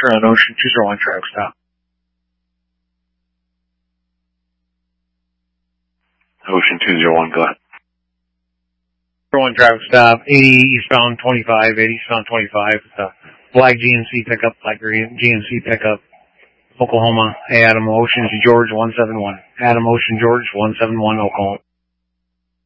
answer on Ocean 201 traffic stop. Ocean 201, go ahead. 201 traffic stop, 80 eastbound 25, 80 eastbound 25. It's a black GMC pickup, black green GMC pickup, Oklahoma. Hey, Adam Ocean George 171. Adam Ocean George 171, Oklahoma.